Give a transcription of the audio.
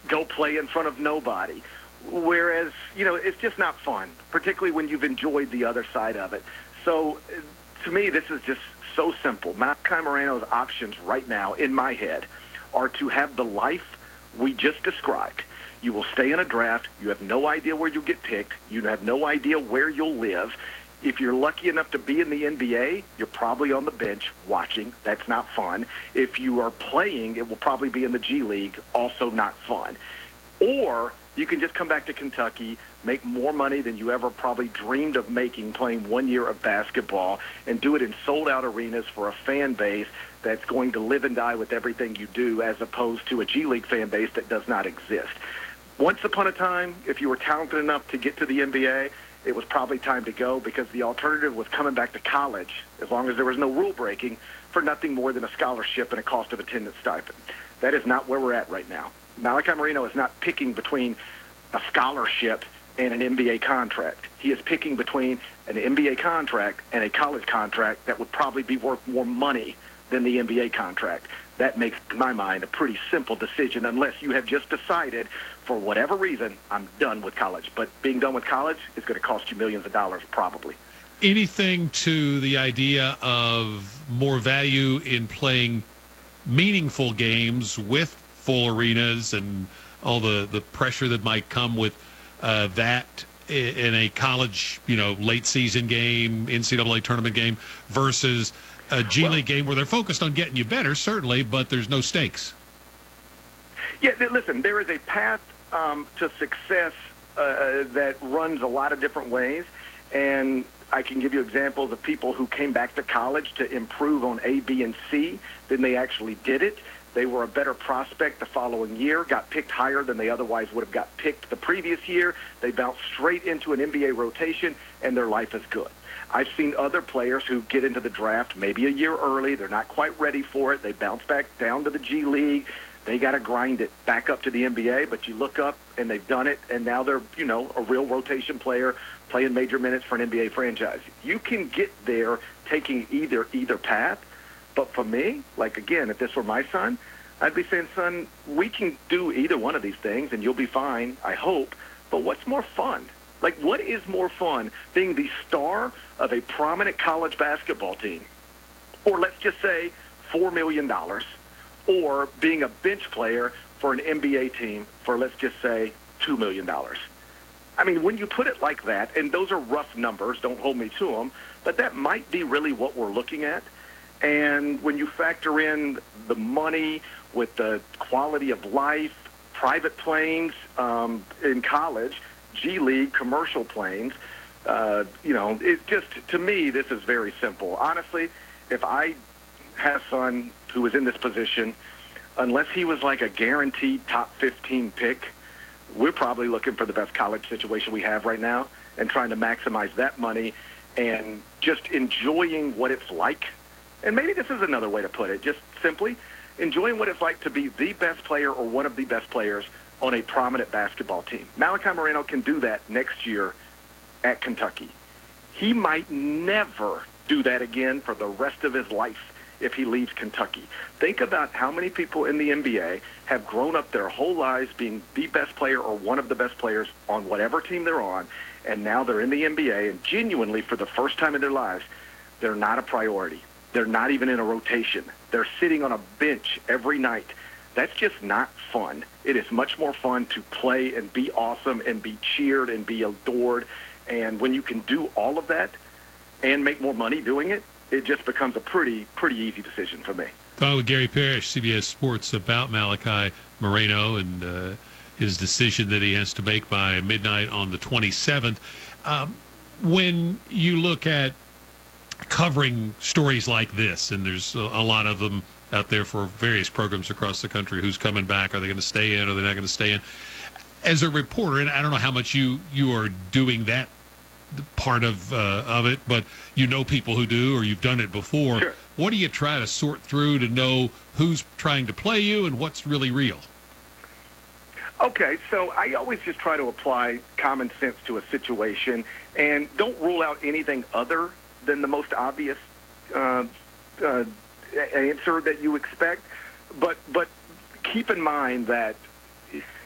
go play in front of nobody. Whereas, it's just not fun, particularly when you've enjoyed the other side of it. So to me, this is just so simple. Malachi Moreno's options right now in my head are to have the life we just described. You will stay in a draft. You have no idea where you'll get picked. You have no idea where you'll live. If you're lucky enough to be in the NBA, you're probably on the bench watching. That's not fun. If you are playing, it will probably be in the G League. Also not fun. Or you can just come back to Kentucky, make more money than you ever probably dreamed of making playing 1 year of basketball, and do it in sold-out arenas for a fan base that's going to live and die with everything you do, as opposed to a G League fan base that does not exist. Once upon a time, if you were talented enough to get to the NBA, it was probably time to go, because the alternative was coming back to college, as long as there was no rule breaking, for nothing more than a scholarship and a cost of attendance stipend. That is not where we're at right now. Malachi Moreno is not picking between a scholarship and an NBA contract. He is picking between an NBA contract and a college contract that would probably be worth more money than the NBA contract. That makes, in my mind, a pretty simple decision, unless you have just decided, for whatever reason, I'm done with college. But being done with college is going to cost you millions of dollars, probably. Anything to the idea of more value in playing meaningful games with full arenas and all the pressure that might come with that in a college, late season game, NCAA tournament game, versus a G League game where they're focused on getting you better, certainly, but there's no stakes. Yeah, listen, there is a path to success that runs a lot of different ways, and I can give you examples of people who came back to college to improve on A, B, and C than they actually did it. They were a better prospect the following year, got picked higher than they otherwise would have got picked the previous year. They bounced straight into an NBA rotation, and their life is good. I've seen other players who get into the draft maybe a year early. They're not quite ready for it. They bounce back down to the G League. They got to grind it back up to the NBA, but you look up, and they've done it, and now they're, a real rotation player playing major minutes for an NBA franchise. You can get there taking either path. But for me, again, if this were my son, I'd be saying, son, we can do either one of these things, and you'll be fine, I hope. But what's more fun? What is more fun, being the star of a prominent college basketball team, or let's just say $4 million, or being a bench player for an NBA team for, let's just say, $2 million? I mean, when you put it like that, and those are rough numbers, don't hold me to them, but that might be really what we're looking at. And when you factor in the money with the quality of life, private planes in college, G League, commercial planes, it just, to me, this is very simple. Honestly, if I had a son who was in this position, unless he was a guaranteed top 15 pick, we're probably looking for the best college situation we have right now and trying to maximize that money and just enjoying what it's like. And maybe this is another way to put it, just simply enjoying what it's like to be the best player or one of the best players on a prominent basketball team. Malachi Moreno can do that next year at Kentucky. He might never do that again for the rest of his life if he leaves Kentucky. Think about how many people in the NBA have grown up their whole lives being the best player or one of the best players on whatever team they're on, and now they're in the NBA, and genuinely, for the first time in their lives, they're not a priority. They're not even in a rotation. They're sitting on a bench every night. That's just not fun. It is much more fun to play and be awesome and be cheered and be adored. And when you can do all of that and make more money doing it, it just becomes a pretty easy decision for me. Talking with Gary Parrish, CBS Sports, about Malachi Moreno and his decision that he has to make by midnight on the 27th. When you look at covering stories like this, and there's a lot of them out there for various programs across the country, who's coming back, are they going to stay in, are they not going to stay in? As a reporter, and I don't know how much you are doing that part of it, but people who do, or you've done it before. Sure. What do you try to sort through to know who's trying to play you and what's really real? Okay, so I always just try to apply common sense to a situation and don't rule out anything other than the most obvious answer that you expect. But keep in mind that